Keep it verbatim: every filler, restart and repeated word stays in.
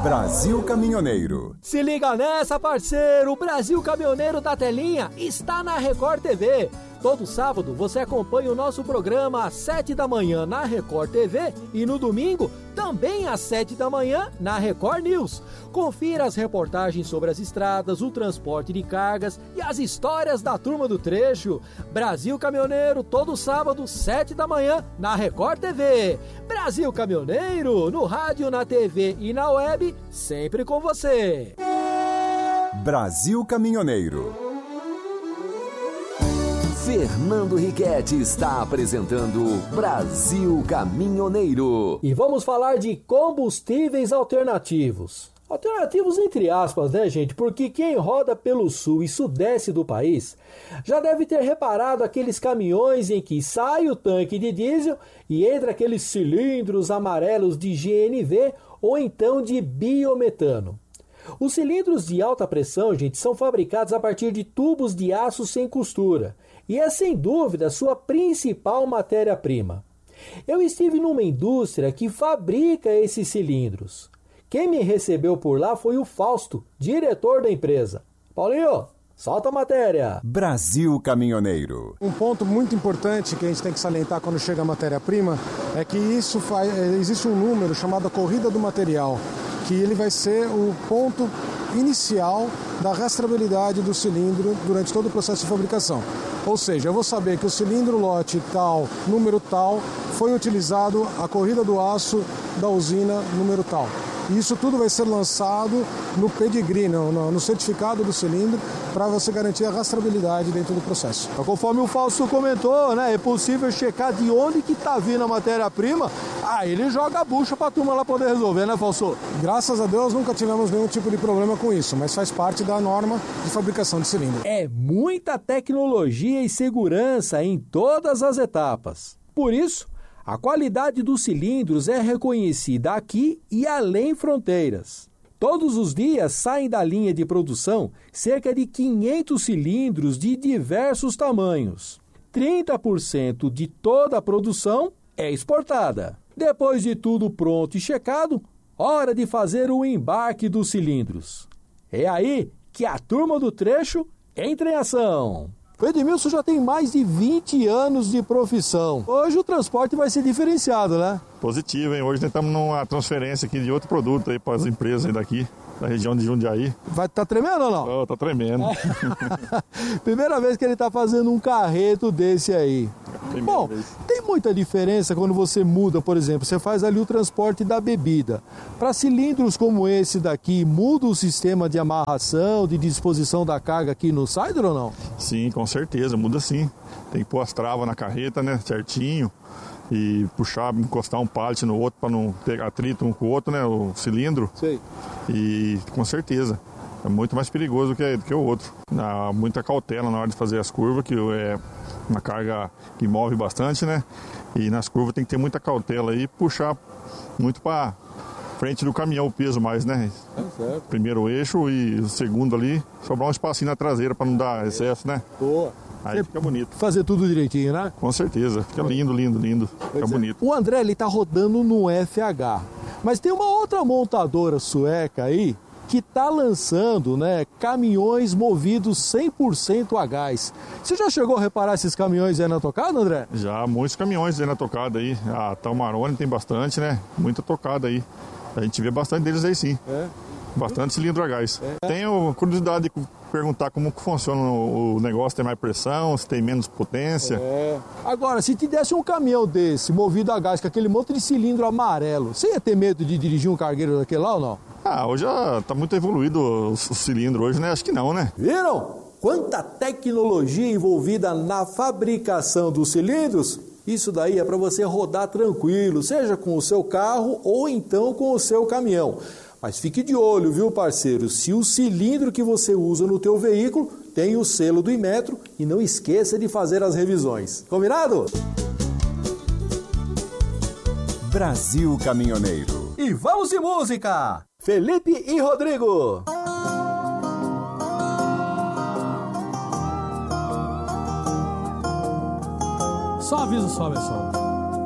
Brasil Caminhoneiro. Se liga nessa, parceiro! O Brasil Caminhoneiro da Telinha está na Record T V. Todo sábado você acompanha o nosso programa às sete da manhã na Record T V e no domingo também às sete da manhã na Record News. Confira as reportagens sobre as estradas, o transporte de cargas e as histórias da turma do trecho. Brasil Caminhoneiro, todo sábado, sete da manhã na Record T V. Brasil Caminhoneiro, no rádio, na T V e na web, sempre com você. Brasil Caminhoneiro. Fernando Riquetti está apresentando Brasil Caminhoneiro. E vamos falar de combustíveis alternativos. Alternativos entre aspas, né, gente? Porque quem roda pelo sul e sudeste do país já deve ter reparado aqueles caminhões em que sai o tanque de diesel e entra aqueles cilindros amarelos de G N V ou então de biometano. Os cilindros de alta pressão, gente, são fabricados a partir de tubos de aço sem costura. E é sem dúvida sua principal matéria-prima. Eu estive numa indústria que fabrica esses cilindros. Quem me recebeu por lá foi o Fausto, diretor da empresa. Paulinho, solta a matéria. Brasil Caminhoneiro. Um ponto muito importante que a gente tem que salientar quando chega a matéria-prima é que isso faz, existe um número chamado corrida do material, que ele vai ser o ponto inicial da rastreabilidade do cilindro durante todo o processo de fabricação. Ou seja, eu vou saber que o cilindro lote tal, número tal, foi utilizado a corrida do aço da usina número tal. E isso tudo vai ser lançado no pedigree, no, no, no certificado do cilindro, para você garantir a rastreabilidade dentro do processo. Conforme o Fausto comentou, né, é possível checar de onde que está vindo a matéria-prima, aí ele joga a bucha para a turma lá poder resolver, né, Fausto? Graças a Deus nunca tivemos nenhum tipo de problema com isso, mas faz parte da norma de fabricação de cilindro. É muita tecnologia e segurança em todas as etapas. Por isso, a qualidade dos cilindros é reconhecida aqui e além fronteiras. Todos os dias saem da linha de produção cerca de quinhentos cilindros de diversos tamanhos. trinta por cento de toda a produção é exportada. Depois de tudo pronto e checado, hora de fazer o embarque dos cilindros. É aí que a turma do trecho entra em ação. O Edmilson já tem mais de vinte anos de profissão. Hoje o transporte vai ser diferenciado, né? Positivo, hein? Hoje nós estamos numa transferência aqui de outro produto aí para as empresas aí daqui, da região de Jundiaí. Vai estar tá tremendo ou não? Oh, tá tremendo. Primeira vez que ele está fazendo um carreto desse aí. Primeira Bom, vez. Tem muita diferença quando você muda, por exemplo, você faz ali o transporte da bebida. Para cilindros como esse daqui, muda o sistema de amarração, de disposição da carga aqui no Sider ou não? Sim, com certeza, muda sim. Tem que pôr as travas na carreta, né, certinho. E puxar, encostar um pallet no outro para não ter atrito um com o outro, né, o cilindro. Sei. E com certeza, é muito mais perigoso que, que o outro. Há muita cautela na hora de fazer as curvas, que é uma carga que move bastante, né? E nas curvas tem que ter muita cautela e puxar muito para frente do caminhão o peso mais, né? É certo. Primeiro eixo e o segundo ali, sobrar um espacinho na traseira para não dar excesso, né? Boa. Aí fica bonito. Fazer tudo direitinho, né? Com certeza. Fica lindo, lindo, lindo. Fica Pois é. bonito. O André, ele tá rodando no F H. Mas tem uma outra montadora sueca aí que tá lançando, né, caminhões movidos cem por cento a gás. Você já chegou a reparar esses caminhões aí na tocada, André? Já muitos caminhões aí na tocada aí. A Talmarone tem bastante, né? Muita tocada aí. A gente vê bastante deles aí sim. É. Bastante cilindro a gás. É. Tenho curiosidade de perguntar como que funciona o negócio, tem mais pressão, se tem menos potência. É. Agora, se te desse um caminhão desse, movido a gás, com aquele monte de cilindro amarelo, você ia ter medo de dirigir um cargueiro daquele lá ou não? Ah, hoje já tá muito evoluído o, o cilindro hoje, né? Acho que não, né? Viram? Quanta tecnologia envolvida na fabricação dos cilindros? Isso daí é para você rodar tranquilo, seja com o seu carro ou então com o seu caminhão. Mas fique de olho, viu, parceiro? Se o cilindro que você usa no teu veículo tem o selo do Inmetro e não esqueça de fazer as revisões. Combinado? Brasil Caminhoneiro. E vamos de música! Felipe e Rodrigo. Só aviso só, pessoal.